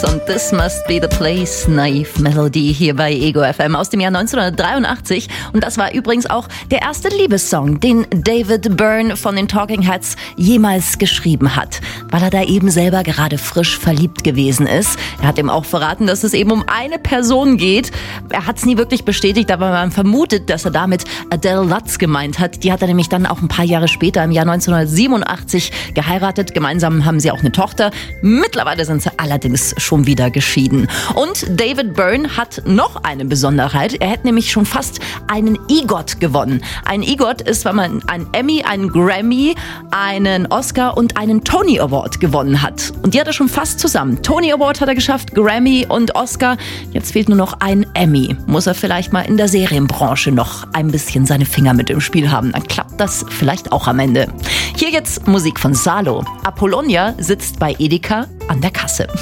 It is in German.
Und This Must Be the Place, Naive Melody hier bei Ego FM aus dem Jahr 1983. Und das war übrigens auch der erste Liebessong, den David Byrne von den Talking Heads jemals geschrieben hat, weil er da eben selber gerade frisch verliebt gewesen ist. Er hat ihm auch verraten, dass es eben um eine Person geht. Er hat es nie wirklich bestätigt, aber man vermutet, dass er damit Adele Lutz gemeint hat. Die hat er nämlich dann auch ein paar Jahre später, im Jahr 1987, geheiratet. Gemeinsam haben sie auch eine Tochter. Mittlerweile sind sie allerdings schon wieder geschieden. Und David Byrne hat noch eine Besonderheit. Er hätte nämlich schon fast einen EGOT gewonnen. Ein EGOT ist, wenn man einen Emmy, einen Grammy, einen Oscar und einen Tony Award gewonnen hat. Und die hat er schon fast zusammen. Tony Award hat er geschafft, Grammy und Oscar. Jetzt fehlt nur noch ein Emmy. Muss er vielleicht mal in der Serienbranche noch ein bisschen seine Finger mit im Spiel haben. Dann klappt das vielleicht auch am Ende. Hier jetzt Musik von Salo. Apollonia sitzt bei Edeka an der Kasse.